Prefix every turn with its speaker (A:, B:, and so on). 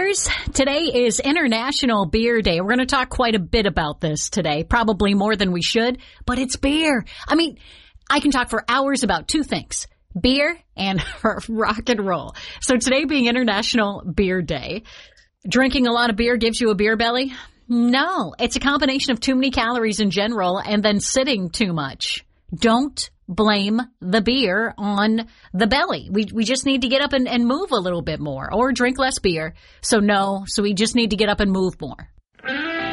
A: Beers, today is International Beer Day. We're going to talk quite a bit about this today, probably more than we should, but it's beer. I mean, I can talk for hours about two things, beer and rock and roll. So today being International Beer Day, drinking a lot of beer gives you a beer belly? No, it's a combination of too many calories in general and then sitting too much. Don't blame the beer on the belly. We just need to get up and move a little bit more or drink less beer. So we just need to get up and move more.